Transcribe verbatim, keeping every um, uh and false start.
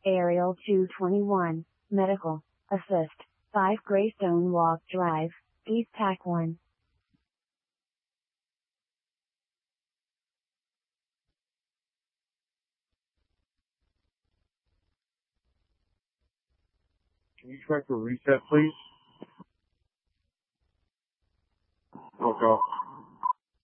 Aerial two twenty-one, Medical, Assist, five Greystone Walk Drive, East Tac one. Can you try for reset, please? Fuck off.